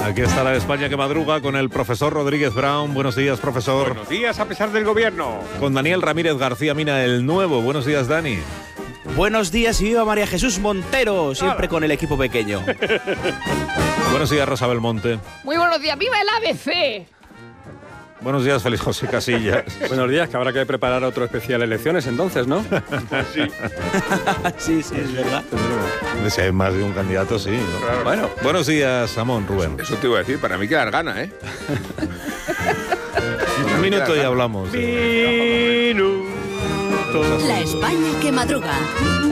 Aquí está la España que madruga con el profesor Rodríguez Brown. Buenos días, profesor. Buenos días, a pesar del gobierno. Con Daniel Ramírez García Mina, el nuevo. Buenos días, Dani. Buenos días y viva María Jesús Montero, siempre con el equipo pequeño. Buenos días, Rosa Belmonte. Muy buenos días, ¡viva el ABC! Buenos días, Félix José Casillas. Buenos días, que habrá que preparar otro especial elecciones entonces, ¿no? Sí, es verdad. Si hay más de un candidato, sí, ¿no? Claro. Bueno, buenos días, Amón, Rubén. Eso te iba a decir, para mí quedar gana, ¿eh? Un minuto y hablamos. La España que madruga.